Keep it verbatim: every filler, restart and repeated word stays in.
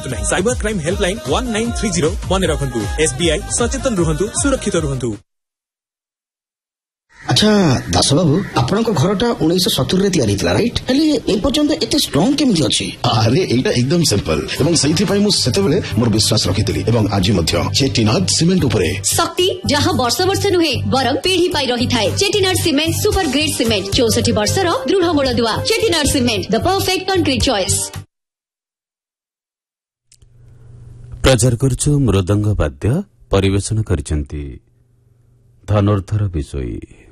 Cyber crime helpline one nine three zero मन रखु। SBI सचेतन रुहतु सुरक्षित रुहतु। अच्छा दास बाबू आपण घरटा उन्नीस सत्तर तैयारी राइट हेले ए पर्यंत एते स्ट्रांग केमिति अछि? अरे एटा एकदम सिंपल एवं सही पई मु सेतेबेले मोर विश्वास रखितली एवं आज मध्य चेटिनाड सीमेंट उपरे शक्ति जहां वर्ष वर्ष नुहे बरम पीढ़ी पाई रही थाए। Chettinad cement super grade cement चौसठ वर्षर दृढ़ मूलदुआ। Chettinad cement the perfect concrete choice. प्रचार करछु मृदंग वाद्य परिवेशन करिसंती धनुर्धर विषयी।